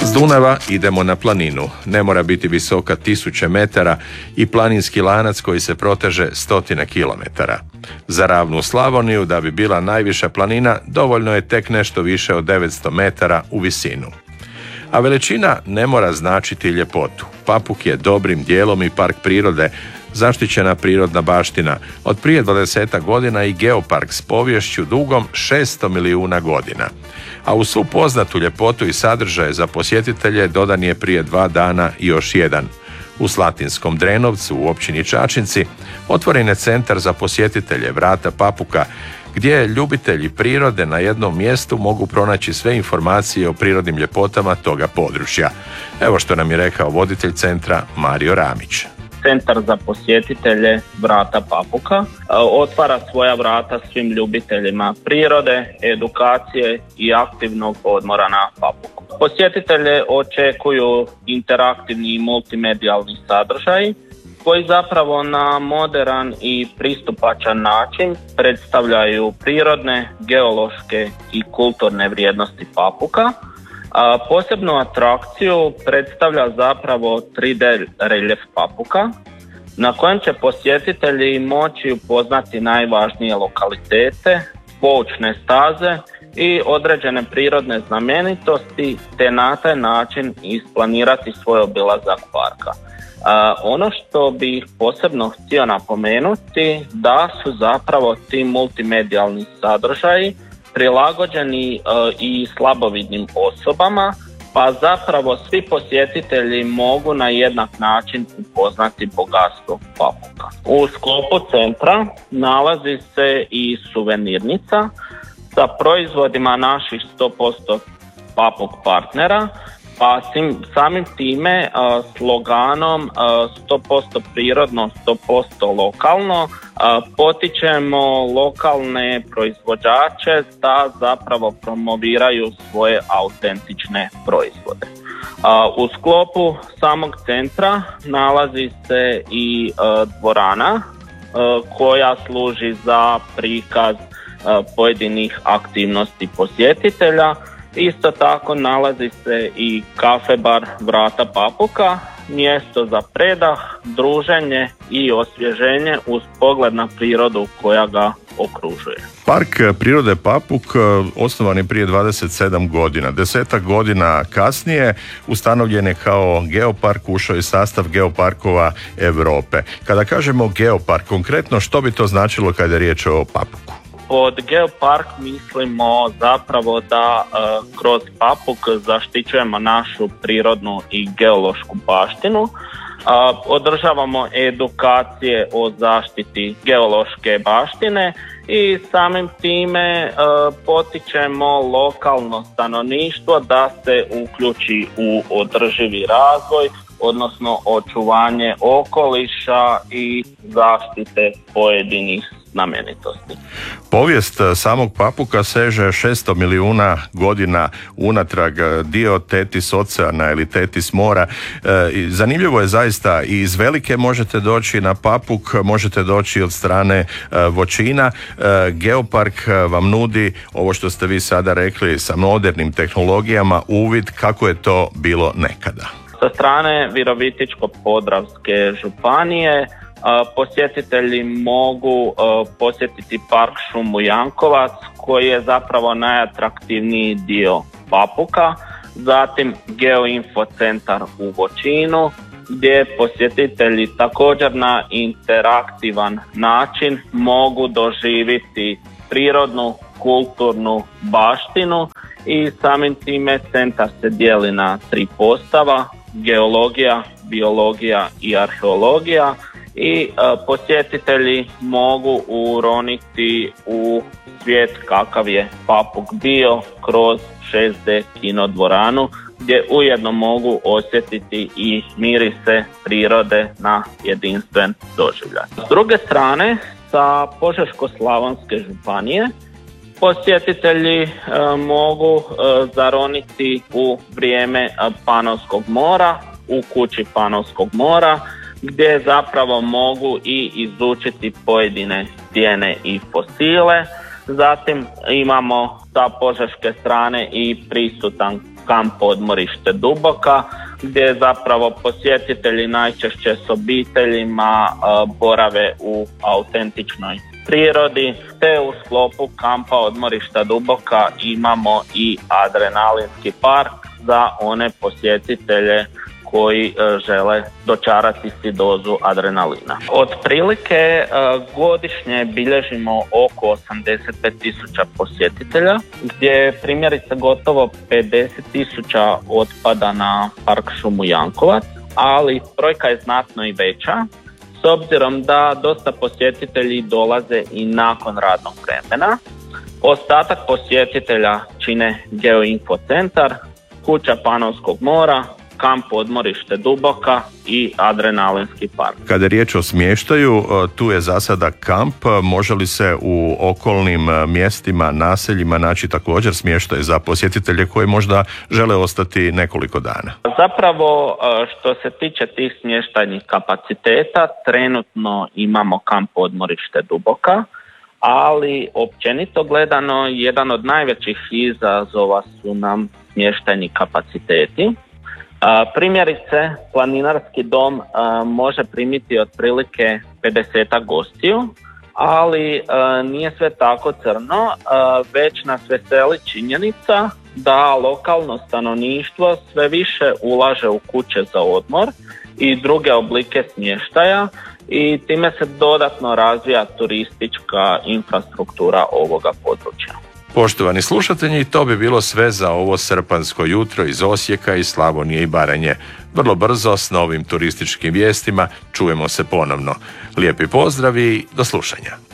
S Dunava idemo na planinu. Ne mora biti visoka 1000 metara i planinski lanac koji se proteže 100 kilometara. Za ravnu Slavoniju, da bi bila najviša planina, dovoljno je tek nešto više od 900 metara u visinu. A veličina ne mora značiti ljepotu. Papuk je dobrim dijelom i park prirode, zaštićena prirodna baština, od prije 20 godina i geopark s poviješću dugom 600 milijuna godina. A u svu poznatu ljepotu i sadržaje za posjetitelje dodan je prije 2 dana još jedan. U Slatinskom Drenovcu u općini Čačinci otvoren je centar za posjetitelje Vrata Papuka, gdje ljubitelji prirode na jednom mjestu mogu pronaći sve informacije o prirodnim ljepotama toga područja. Evo što nam je rekao voditelj centra Mario Ramić. Centar za posjetitelje Vrata Papuka otvara svoja vrata svim ljubiteljima prirode, edukacije i aktivnog odmora na Papuku. Posjetitelje očekuju interaktivni i multimedijalni sadržaj koji zapravo na moderan i pristupačan način predstavljaju prirodne, geološke i kulturne vrijednosti Papuka. Posebnu atrakciju predstavlja zapravo 3D reljef Papuka, na kojem će posjetitelji moći upoznati najvažnije lokalitete, poučne staze i određene prirodne znamenitosti, te na taj način isplanirati svoj obilazak parka. Ono što bih posebno htio napomenuti da su zapravo ti multimedijalni sadržaji prilagođeni i slabovidnim osobama, pa zapravo svi posjetitelji mogu na jednak način upoznati bogatstvo Papuka. U sklopu centra nalazi se i suvenirnica sa proizvodima naših 100% Papuk partnera, pa samim time sloganom 100% prirodno, 100% lokalno potičemo lokalne proizvođače da zapravo promoviraju svoje autentične proizvode. U sklopu samog centra nalazi se i dvorana koja služi za prikaz pojedinih aktivnosti posjetitelja. Isto tako nalazi se i kafe bar Vrata Papuka, mjesto za predah, druženje i osvježenje uz pogled na prirodu koja ga okružuje. Park prirode Papuk osnovan je prije 27 godina. 10 godina kasnije ustanovljen je kao geopark, ušao je sastav geoparkova Europe. Kada kažemo geopark, konkretno što bi to značilo kada je riječ o Papuku? Pod geopark mislimo zapravo da kroz Papuk zaštićujemo našu prirodnu i geološku baštinu. Održavamo edukacije o zaštiti geološke baštine i samim time potičemo lokalno stanovništvo da se uključi u održivi razvoj, odnosno očuvanje okoliša i zaštite pojedinih znamenitosti. Povijest samog Papuka seže 600 milijuna godina unatrag, dio Tetis oceana ili Tetis mora. Zanimljivo je zaista, i iz Velike možete doći na Papuk, možete doći od strane Voćina. Geopark vam nudi ovo što ste vi sada rekli sa modernim tehnologijama, uvid kako je to bilo nekada. Sa strane Virovitičko-podravske županije posjetitelji mogu posjetiti park šumu Jankovac koji je zapravo najatraktivniji dio Papuka, zatim Geoinfo centar u Voćinu gdje posjetitelji također na interaktivan način mogu doživjeti prirodnu, kulturnu baštinu i samim time centar se dijeli na 3 postava: geologija, biologija i arheologija. I posjetitelji mogu uroniti u svijet kakav je Papuk bio kroz 6D kino dvoranu gdje ujedno mogu osjetiti i mirise prirode na jedinstven doživljaj. S druge strane, sa Požeško-slavonske županije posjetitelji mogu zaroniti u vrijeme Panonskog mora, u kući Panonskog mora, gdje zapravo mogu i izučiti pojedine stijene i fosile. Zatim imamo sa požeške strane i prisutan kamp odmorište Duboka, gdje zapravo posjetitelji najčešće s obiteljima borave u autentičnoj prirodi, te u sklopu kampa odmorišta Duboka imamo i adrenalinski park za one posjetitelje koji žele dočarati si dozu adrenalina. Otprilike godišnje bilježimo oko 85.000 posjetitelja, gdje primjerice gotovo 50.000 otpada na park šumu Jankovac, ali brojka je znatno i veća, s obzirom da dosta posjetitelji dolaze i nakon radnog vremena. Ostatak posjetitelja čine Geoinfo centar, kuća Panonskog mora, kamp odmorište Duboka i adrenalinski park. Kada je riječ o smještaju, tu je za sada kamp. Može li se u okolnim mjestima, naseljima naći također smještaj za posjetitelje koji možda žele ostati nekoliko dana? Zapravo, što se tiče tih smještajnih kapaciteta, trenutno imamo kamp odmorište Duboka, ali općenito gledano jedan od najvećih izazova su nam smještajni kapaciteti. Primjerice, planinarski dom može primiti otprilike 50 gostiju, ali nije sve tako crno, već nas veseli činjenica da lokalno stanovništvo sve više ulaže u kuće za odmor i druge oblike smještaja i time se dodatno razvija turistička infrastruktura ovoga područja. Poštovani slušatelji, to bi bilo sve za ovo srpanjsko jutro iz Osijeka, iz Slavonije i Baranje. Vrlo brzo s novim turističkim vijestima čujemo se ponovno. Lijepi pozdrav i do slušanja.